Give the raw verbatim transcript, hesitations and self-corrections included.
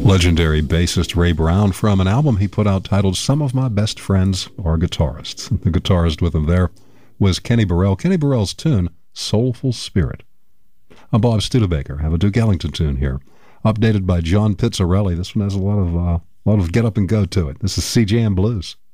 Legendary bassist Ray Brown from an album he put out titled Some of My Best Friends Are Guitarists. The guitarist with him there was Kenny Burrell. Kenny Burrell's tune, Soulful Spirit. I'm Bob Studebaker. I have a Duke Ellington tune here, updated by John Pizzarelli. This one has a lot of uh, a lot of get up and go to it. This is C J M Blues.